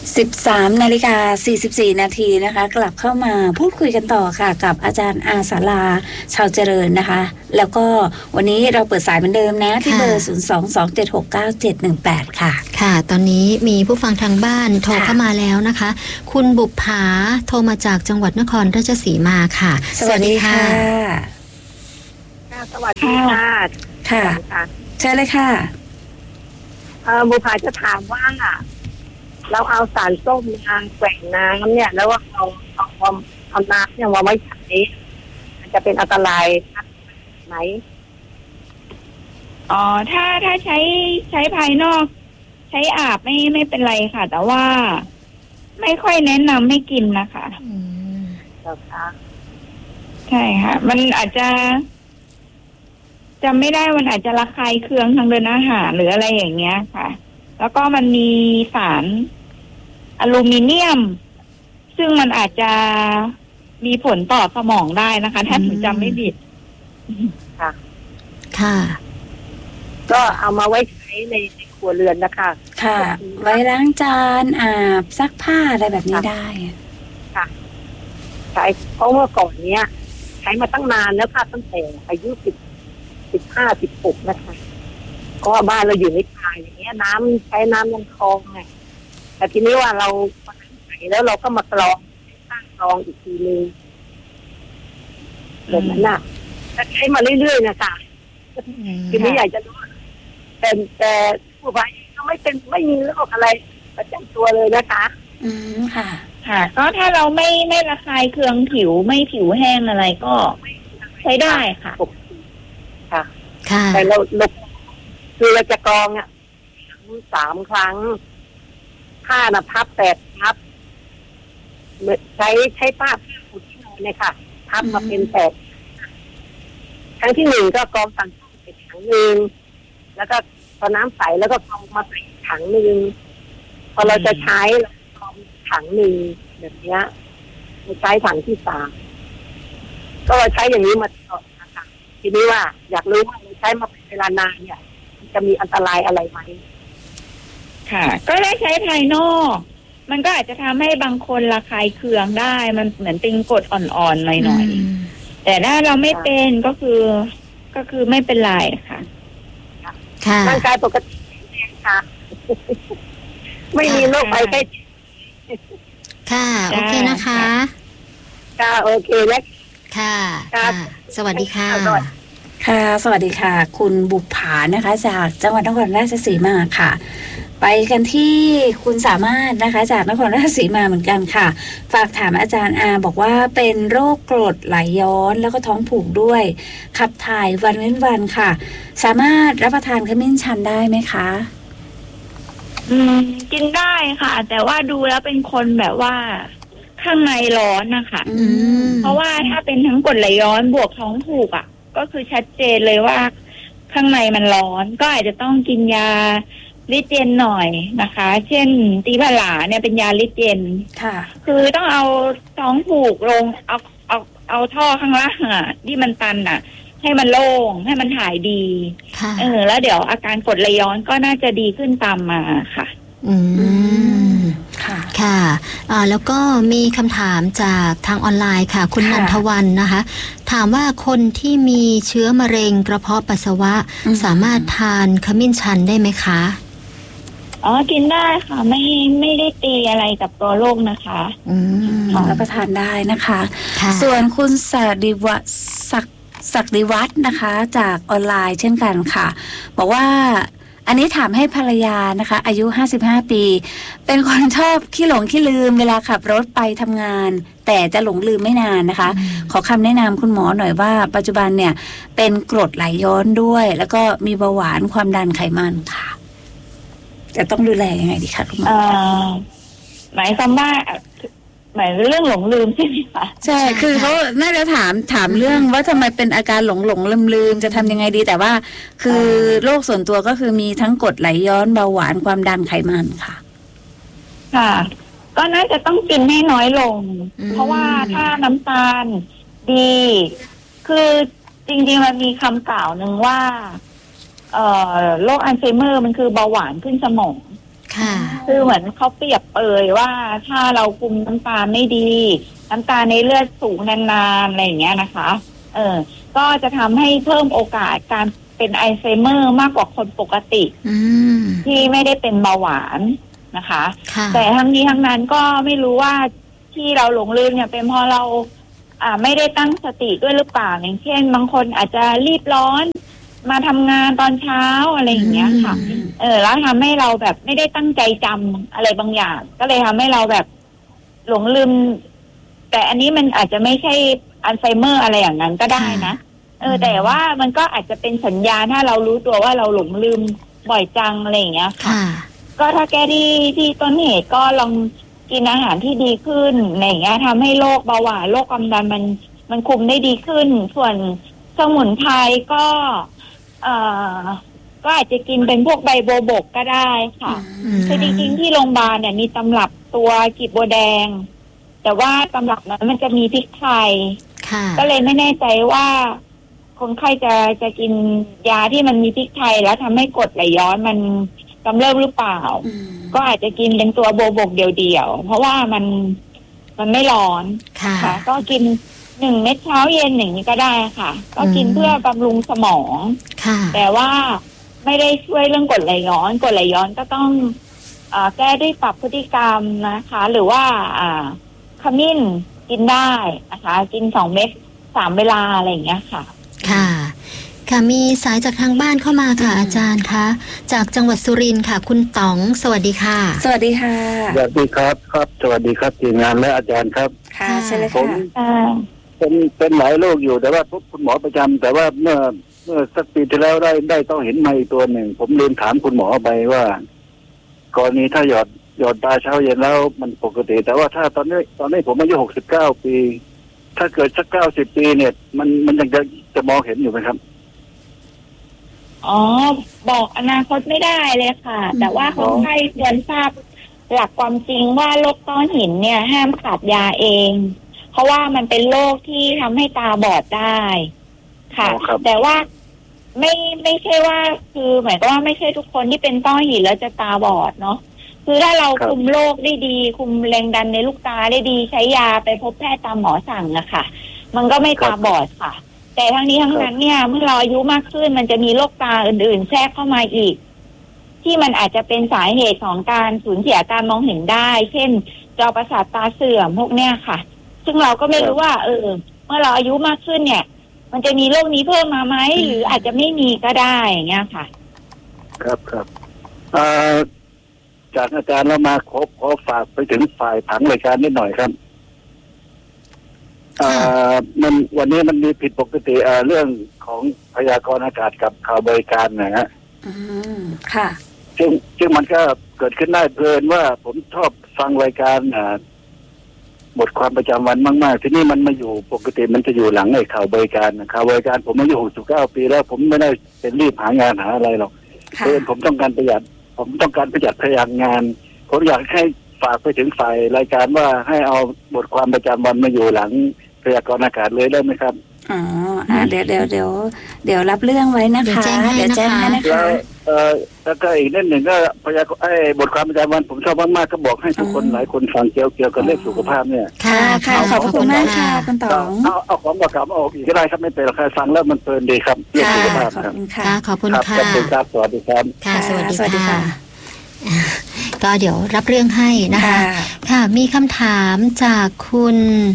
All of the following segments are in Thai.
13:44 นาทีนะคะกลับเข้ามาพูดคุยกันต่อค่ะกับอาจารย์อาสาราชาวเจริญนะคะแล้วก็วันนี้เราเปิดสายเหมือนเดิมนะที่เบอร์ 022769718 ค่ะค่ะตอนนี้มีผู้ฟังทางบ้านโทรเข้ามาแล้วนะคะคุณบุปผาโทรมาจากจังหวัดนครราชสีมาค่ะสวัสดีค่ะสวัสดีค่ะค่ะเชิญเลยค่ะบุปผาจะถามว่าเราเอาสารส้มมาแกว่งน้ำเนี่ยแล้วว่าเอาน้ำเนี่ยมาไว้ใช้มันจะเป็นอันตรายไหมถ้าใช้ภายนอกใช้อาบไม่เป็นไรค่ะแต่ว่าไม่ค่อยแนะนำให้กินนะคะใช่ค่ะมันอาจจะจำไม่ได้มันอาจจะระคายเคืองทางเดินอาหารหรืออะไรอย่างเงี้ยค่ะแล้วก็มันมีสารอลูมิเนียมซึ่งมันอาจจะมีผลต่อสมองได้นะคะถ้าถึงจำไม่ผิดค่ะค่ะก็เอามาไว้ใช้ในครัวเรือนนะคะค่ะไว้ล้างจานอาบซักผ้าอะไรแบบนี้ได้ค่ะใช้เพราะเมื่อก่อนเนี้ยใช้มาตั้งนานแล้วค่ะตั้งแต่อายุ15-16นะคะเพราะว่าบ้านเราอยู่ในป่าอย่างเงี้ยน้ำใช้น้ำลำคลองไงแต่ทีนี้ว่าเราใส่แล้วเราก็มากรองตั้งกรองอีกทีนึงแบบนั้นน่ะจะใช้มาเรื่อยๆนะคะทีนี้อยากจะรู้แต่ผู้บริโภคก็ไม่มีโรคอะไรประจำตัวเลยนะคะค่ะค่ะก็ถ้าเราไม่ระคายเคืองผิวไม่ผิวแห้งอะไรก็ใช้ได้ค่ะค่ะแต่เราคือเราจะกรองอ่ะ3 ครั้งผ้านะพับ8 พับใช้ผ้าปูที่นอนเนี่ยค่ะพับมาเป็น8 ครั้งที่1ก็กรองสั่งไปถังนึงแล้วก็พอน้ำใสแล้วก็กรองมาใส่ถังนึงพอเราจะใช้กรองถังนึงแบบเนี้ยใช้ถังที่3ก็ใช้อย่างนี้มาตลอดนะคะทีนี้ว่าอยากรู้ว่าเราใช้มาเป็นเวลานานเนี่ยจะมีอันตรายอะไรไหมค่ะก็ได้ใช้ภายนอกมันก็อาจจะทำให้บางคนระคายเคืองได้มันเหมือนเป็นกรดอ่อนๆหน่อยๆแต่ถ้าเราไม่เป็นก็คือไม่เป็นไรค่ะร่างกายปกติค่ะไม่มีโรคภัยไข้เจ็บค่ะโอเคนะคะค่ะโอเคแล้วค่ะสวัสดีค่ะค่ะสวัสดีค่ะคุณบุปผานะคะจากจังหวัดนครราชสีมาค่ะไปกันที่คุณสามารถนะคะจากนครราชสีมาเหมือนกันค่ะฝากถามอาจารย์อาบอกว่าเป็นโรคกรดไหลย้อนแล้วก็ท้องผูกด้วยขับถ่ายวันเว้นวันค่ะสามารถรับประทานขมิ้นชันได้ไหมคะกินได้ค่ะแต่ว่าดูแล้วเป็นคนแบบว่าข้างในร้อนนะคะเพราะว่าถ้าเป็นทั้งกรดไหลย้อนบวกท้องผูกอ่ะก็คือชัดเจนเลยว่าข้างในมันร้อนก็อาจจะต้องกินยาลิเจนหน่อยนะคะเช่นตีผลาเนี่ยเป็นยาลิเจนค่ะคือต้องเอาท้องผูกลงเอาท่อข้างล่างอ่ะที่มันตันอ่ะให้มันโล่งให้มันถ่ายดีแล้วเดี๋ยวอาการกรดไหลย้อนก็น่าจะดีขึ้นตามมาค่ะค่ะแล้วก็มีคำถามจากทางออนไลน์ค่ะคุณนันทวันนะคะถามว่าคนที่มีเชื้อมะเร็งกระเพาะปัสสาวะสามารถทานขมิ้นชันได้ไหมคะกินได้ค่ะไม่ได้ตีอะไรกับตัวโรคนะคะรับประทานได้นะคะส่วนคุณศักดิวัฒน์นะคะจากออนไลน์เช่นกันค่ะบอกว่าอันนี้ถามให้ภรรยานะคะอายุ55 ปีเป็นคนชอบขี้หลงขี้ลืมเวลาขับรถไปทำงานแต่จะหลงลืมไม่นานนะคะขอคำแนะนำคุณหมอหน่อยว่าปัจจุบันเนี่ยเป็นกรดไหลย้อนด้วยแล้วก็มีเบาหวานความดันไขมันค่ะจะต้องดูแลยังไงดีคะคุณหมอหมายความว่าหมายเรื่องหลงลืมใช่ไหมคะใช่คือเขาน่าจะถามเรื่องว่าทำไมเป็นอาการหลงลืมจะทำยังไงดีแต่ว่าคือโรคส่วนตัวก็คือมีทั้งกรดไหลย้อนเบาหวานความดันไขมันค่ะค่ะก็น่าจะต้องกินให้น้อยลงเพราะว่าถ้าน้ำตาลดีคือจริงๆมันมีคำกล่าวหนึ่งว่าโรคอัลไซเมอร์มันคือเบาหวานขึ้นสมองค่ะคือเหมือนเขาเปรียบเปรยว่าถ้าเราคุมน้ำตาลไม่ดีน้ำตาลในเลือดสูงนานๆอะไรอย่างเงี้ยนะคะก็จะทำให้เพิ่มโอกาสการเป็นอัลไซเมอร์มากกว่าคนปกติที่ไม่ได้เป็นเบาหวานนะคะแต่ทั้งนี้ทั้งนั้นก็ไม่รู้ว่าที่เราหลงลืมเนี่ยเป็นเพราะเราไม่ได้ตั้งสติด้วยหรือเปล่าอย่างเช่นบางคนอาจจะรีบร้อนมาทำงานตอนเช้าอะไรอย่างเงี้ยค่ะแล้วทำให้เราแบบไม่ได้ตั้งใจจำอะไรบางอย่างก็เลยทำให้เราแบบหลงลืมแต่อันนี้มันอาจจะไม่ใช่อัลไซเมอร์อะไรอย่างนั้นก็ได้นะแต่ว่ามันก็อาจจะเป็นสัญญาณถ้าเรารู้ตัวว่าเราหลงลืมบ่อยจังอะไรอย่างเงี้ยค่ะก็ถ้าแก้ที่ต้นเหตุก็ลองกินอาหารที่ดีขึ้นอะไรอย่างเงี้ยทำให้โรคเบาหวานโรคความดันมันคุมได้ดีขึ้นส่วนสมุนไพรก็อาจจะกินเป็นพวกใบโบวบกก็ได้ค่ะคือจริงๆที่โรงพยาบาลเนี่ยมีตำรับตัวกีบบัวแดงแต่ว่าตำรับนั้นมันจะมีพริกไทยก็เลยไม่แน่ใจว่าคนไข้จะกินยาที่มันมีพริกไทยแล้วทำให้กรดไหลย้อนมันกำเริบหรือเปล่าก็อาจจะกินเป็นตัวโบวบกเดียวๆเพราะว่ามันไม่ร้อนค่ะก็กิน1 เม็ดเช้าเย็นอย่างนี้ก็ได้ค่ะก็กินเพื่อบำรุงสมองแต่ว่าไม่ได้ช่วยเรื่องกรดไหลย้อนก็ต้องแก้ด้วยปรับพฤติกรรมนะคะหรือว่าขมิ้นกินได้นะคะกิน2 เม็ด3 เวลาอะไรอย่างเงี้ยค่ะค่ะมีสายจากทางบ้านเข้ามาค่ะอาจารย์คะจากจังหวัดสุรินทร์ค่ะคุณต๋องสวัสดีค่ะสวัสดีค่ะสวัสดีครับสวัสดีครับทีมงานและอาจารย์ครับค่ะใช่เลยค่ะผมเป็นหลายโรคอยู่แต่ว่าพบคุณหมอประจำแต่ว่าเมื่อสักปีที่แล้วได้ต้องเห็นมาอีกตัวหนึ่งผมลืมถามคุณหมอไปว่ากรณีถ้าหยอดตาเช้าเย็นแล้วมันปกติแต่ว่าถ้าตอนนี้ผมอายุ69 ปีถ้าเกิดสัก90 ปีเนี่ยมันยังจะมองเห็นอยู่ไหมครับบอกอนาคตไม่ได้เลยค่ะแต่ว่าคนไข้ควรทราบหลักความจริงว่าโรคต้อหินเนี่ยห้ามขาดยาเองเพราะว่ามันเป็นโรคที่ทำให้ตาบอดได้ค่ะแต่ว่าไม่ใช่ว่าคือหมายความว่าไม่ใช่ทุกคนที่เป็นต้อหินแล้วจะตาบอดเนาะคือถ้าเราคุมโรคได้ดีคุมแรงดันในลูกตาได้ดีใช้ยาไปพบแพทย์ตามหมอสั่งนะคะมันก็ไม่ตาบอดค่ะแต่ทั้งนี้ทั้งนั้นเนี่ยเมื่อเราอายุมากขึ้นมันจะมีโรคตาอื่นๆแทรกเข้ามาอีกที่มันอาจจะเป็นสาเหตุของการสูญเสียการมองเห็นได้เช่นจอประสาทตาเสื่อมพวกเนี้ยค่ะซึ่งเราก็ไม่รู้ว่าเมื่อเราอายุมากขึ้นเนี่ยมันจะมีโรคนี้เพิ่มมาไหมหรืออาจจะไม่มีก็ได้อย่างเงี้ยค่ะครับจากอาจารย์เรามาขอฝากไปถึงฝ่ายผังรายการนิดหน่อยครับวันนี้มันมีผิดปกติเรื่องของพยากรณ์อากาศกับข่าวบริการนะฮะค่ะซึ่งมันก็เกิดขึ้นได้เพลินว่าผมชอบฟังรายการบทความประจำวันมากๆที่นี่มันมาอยู่ปกติมันจะอยู่หลังไอ้ข่าวบริการผมอายุ69 ปีแล้วผมไม่ได้เป็นรีบหางานหาอะไรหรอกผมต้องการประหยัดพลังงานผมอยากให้ฝากไปถึงฝ่ายรายการว่าให้เอาบทความประจำวันมาอยู่หลังพยากรณ์อากาศเลยได้ไหมครับเดี๋ยวรับเรื่องไว้นะคะเดี๋ยวแจ้งให้นะคะแล้วก็อีกนิดหนึ่งก็พยากรณ์บทความประจำวันผมชอบมากๆก็บอกให้ทุกคนหลายคนฟังเกี่ยวกับเรื่องสุขภาพเนี่ยค่ะขอบคุณมากค่ะคุณต๋องเอาของประกอบมาออกอีกก็ได้ครับไม่เป็นไรครับฟังแล้วมันเพลินดีครับเรื่องสุขภาพครับขอบคุณค่ะขอบคุณครับสวัสดีครับค่ะสวัสดีค่ะก็เดี๋ยวรับเรื่องให้นะคะค่ะมีคำถามจากคุณ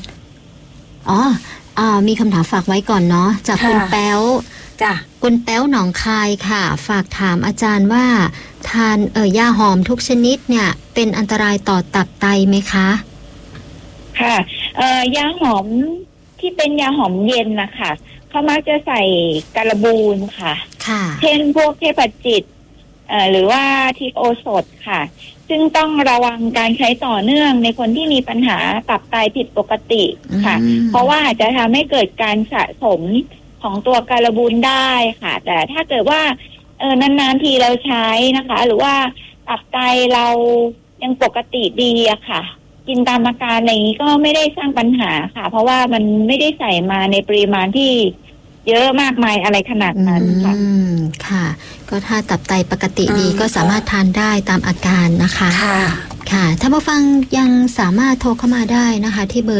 มีคำถามฝากไว้ก่อนเนาะจากคุณแป๊วคุณแป๊วหนองคายค่ะฝากถามอาจารย์ว่าทานยาหอมทุกชนิดเนี่ยเป็นอันตรายต่อตับไตไหมคะค่ะยาหอมที่เป็นยาหอมเย็นนะคะเขามักจะใส่การบูนค่ะเช่นพวกเทพจิตหรือว่าทิโอสดค่ะซึ่งต้องระวังการใช้ต่อเนื่องในคนที่มีปัญหาตับไตผิดปกติค่ะเพราะว่าอาจจะทำให้เกิดการสะสมของตัวการบูนได้ค่ะแต่ถ้าเกิดว่านานๆทีเราใช้นะคะหรือว่าตับไตเรายังปกติดีอะค่ะกินตามอาการอะไรนี้ก็ไม่ได้สร้างปัญหาค่ะเพราะว่ามันไม่ได้ใส่มาในปริมาณที่เยอะมากมายอะไรขนาดนั้นค่ะค่ะก็ถ้าตับไตปกติดีก็สามารถทานได้ตามอาการนะคะค่ะถ้าผู้ฟังยังสามารถโทรเข้ามาได้นะคะที่เบอร์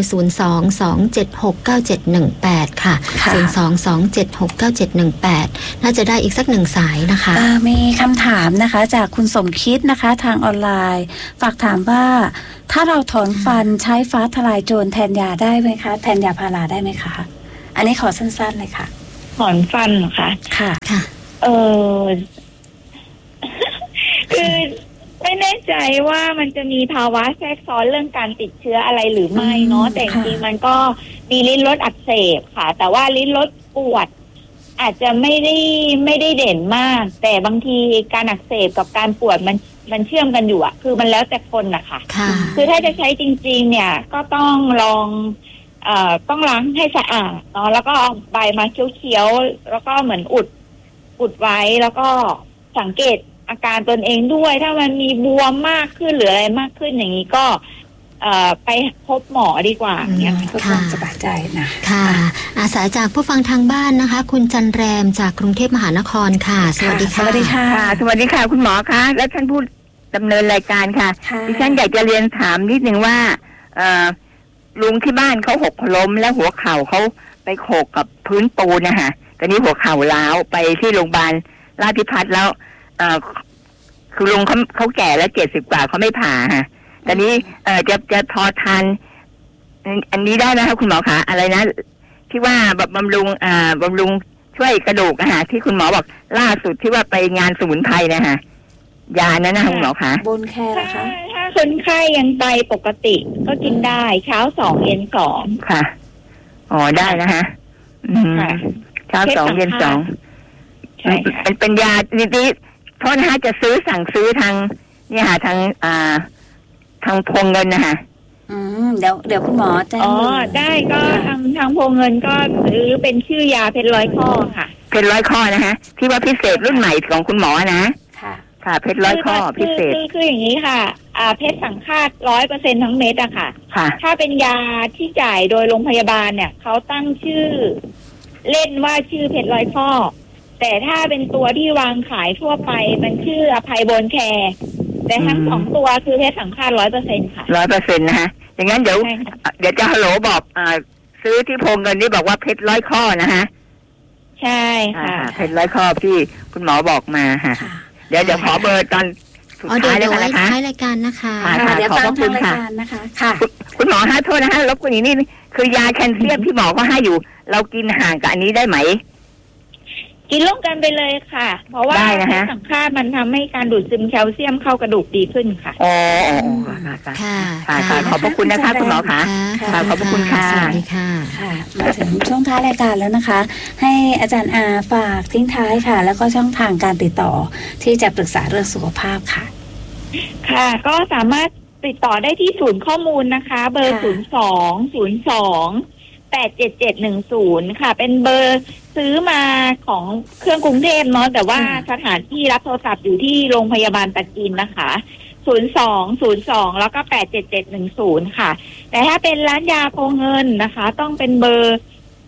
022769718 ค่ะ022769718 น่าจะได้อีกสักหนึ่งสายนะคะมีคำถามนะคะจากคุณสมคิดนะคะทางออนไลน์ฝากถามว่าถ้าเราถอนฟันใช้ฟ้าทลายโจรแทนยาได้ไหมคะแทนยาพาราได้ไหมคะอันนี้ขอสั้นๆเลยค่ะถอนฟันเหรอคะค่ะคือไม่แน่ใจว่ามันจะมีภาวะแทรกซ้อนเรื่องการติดเชื้ออะไรหรือไม่เนาะแต่จริงๆมันก็มีลิ้นรสอักเสบค่ะแต่ว่าลิ้นรสปวดอาจจะไม่ได้เด่นมากแต่บางทีการอักเสบกับการปวดมันเชื่อมกันอยู่อะคือมันแล้วแต่คนนะคะคือถ้าจะใช้จริงๆเนี่ยก็ต้องลองต้องล้างให้สะอาดเนาะแล้วก็เอาใบมาเคี้ยวๆแล้วก็เหมือนอุดไว้แล้วก็สังเกตอาการตนเองด้วยถ้ามันมีบวมมากขึ้นหรืออะไรมากขึ้นอย่างนี้ก็ไปพบหมอดีกว่าเนี่ยเพื่อความสบายใจนะค่ะอาสาจากผู้ฟังทางบ้านนะคะคุณจันแรมจากกรุงเทพมหานครค่ะสวัสดีค่ะสวัสดีค่ะสวัสดีค่ะคุณหมอคะและท่านผู้ดำเนินรายการค่ะดิฉันอยากจะเรียนถามนิดนึงว่าลุงที่บ้านเขาหกล้มแล้วหัวเข่าเขาไปโขกกับพื้นปูนนะคะตอนนี้หัวเข่าล้าวไปที่โรงพยาบาลราชพิพัฒน์แล้วคือลุงเขาแก่แล้ว70 กว่าเขาไม่ผ่าค่ะตอนนี้จะพอทานอันนี้ได้ไหมคะคุณหมอคะอะไรนะที่ว่าแบบบำรุงช่วยกระดูกนะคะที่คุณหมอบอกล่าสุดที่ว่าไปงานสมุนไพรนะคะยานั้นนะคุณหมอคะบนแค่นะคะถ้าคนไข้ยังไตปกติก็กินได้เช้า2เย็น2 ค่ะอ๋อได้นะคะเช้า2เย็น2เป็นยานิดโทษนะคะจะสั่งซื้อทางเนี่ยค่ะทางพงเงินนะคะเดี๋ยวคุณหมอจะได้ก็ทางพงเงินก็ซื้อเป็นชื่อยาเพชรร้อยข้อค่ะเพชรร้อยข้อนะคะที่ว่าพิเศษรุ่นใหม่ของคุณหมอนะค่ะเพชรร้อยข้อพิเศษคืออย่างนี้ค่ะเพชรสังฆาต 100% ทั้งเม็ดอะค่ะถ้าเป็นยาที่จ่ายโดยโรงพยาบาลเนี่ยเขาตั้งชื่อเล่นว่าชื่อเพชรร้อยข้อแต่ถ้าเป็นตัวที่วางขายทั่วไปมันชื่ออภัยบนแคร์แต่ทั้ง2ตัวคือเพชรสังฆาต 100% ค่ะ 100% นะคะอย่างนั้นเดี๋ยวจะฮัลโหลบอกซื้อที่พงเงินนี่บอกว่าเพชรร้อยข้อนะคะใช่ค่ะเพชรร้อยข้อที่คุณหมอบอกมาค่ะเดี๋ยวขอเบอร์ตอนสุดท้ายเลยนะคะท้ายรายการนะคะเดี๋ยวฟังทางรายการนะคะค่ะคุณหมอโทษนะคะรบกวนอีกนิดคือยาแคลเซียมที่หมอเขาให้อยู่เรากินห่างกับอันนี้ได้ไหมกินร่วมกันไปเลยค่ะเพราะว่าสังฆาตมันทำให้การดูดซึมแคลเซียมเข้ากระดูกดีขึ้นค่ะอ๋อค่ะขอบพระคุณนะคะคุณหมอค่ะขอบพระคุณค่ะสวัสดีค่ะมาถึงช่วงท้ายรายการแล้วนะคะให้อาจารย์อาฝากทิ้งท้ายค่ะแล้วก็ช่องทางการติดต่อที่จะปรึกษาเรื่องสุขภาพค่ะค่ะก็สามารถติดต่อได้ที่ศูนย์ข้อมูลนะคะเบอร์02-02-87710ค่ะเป็นเบอร์ซื้อมาของเครื่องกรุงเทพเนาะแต่ว่าสถานที่รับโทรศัพท์อยู่ที่โรงพยาบาลตะกินนะคะ02แล้วก็87710ค่ะแต่ถ้าเป็นร้านยาโพเงินนะคะต้องเป็นเบอร์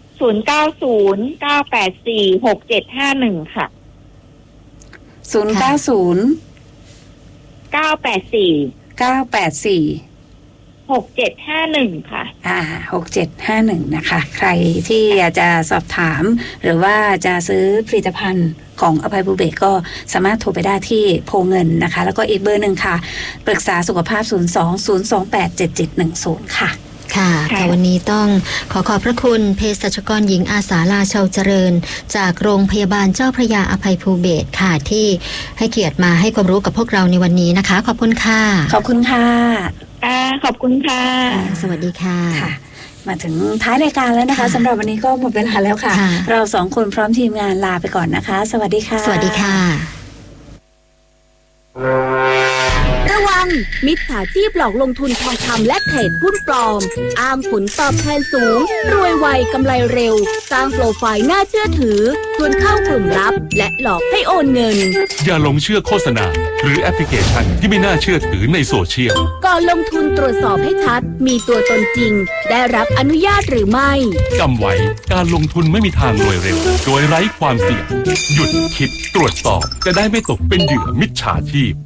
0909846751ค่ะ 090984 6751ค่ะ 6751นะคะใครที่อยากจะสอบถามหรือว่าจะซื้อผลิตภัณฑ์ของอภัยภูเบศก็สามารถโทรไปได้ที่โพเงินนะคะแล้วก็อีกเบอร์หนึ่งค่ะปรึกษาสุขภาพ02-028-7710ค่ะค่ะวันนี้ต้องขอบพระคุณเภสัชกรหญิงอาสาลาเชาเจริญจากโรงพยาบาลเจ้าพระยาอภัยภูเบศรค่ะที่ให้เกียรติมาให้ความรู้กับพวกเราในวันนี้นะคะขอบคุณค่ะขอบคุณค่ะขอบคุณค่ะสวัสดีค่ะมาถึงท้ายรายการแล้วนะคะสำหรับวันนี้ก็หมดเวลาแล้วค่ะเรา2คนพร้อมทีมงานลาไปก่อนนะคะสวัสดีค่ะสวัสดีค่ะระวังมิจฉาชีพหลอกลงทุนทองคำและเทรดหุ้นปลอมอ้างผลตอบแทนสูงรวยไวกำไรเร็วสร้างโปรไฟล์น่าเชื่อถือชวนเข้ากลุ่มลับและหลอกให้โอนเงินอย่าหลงเชื่อโฆษณาหรือแอปพลิเคชันที่ไม่น่าเชื่อถือในโซเชียลก่อนลงทุนตรวจสอบให้ชัดมีตัวตนจริงได้รับอนุญาตหรือไม่จำไว้การลงทุนไม่มีทางรวยเร็วโดยไร้ความเสี่ยงหยุดคิดตรวจสอบจะได้ไม่ตกเป็นเหยื่อมิจฉาชีพ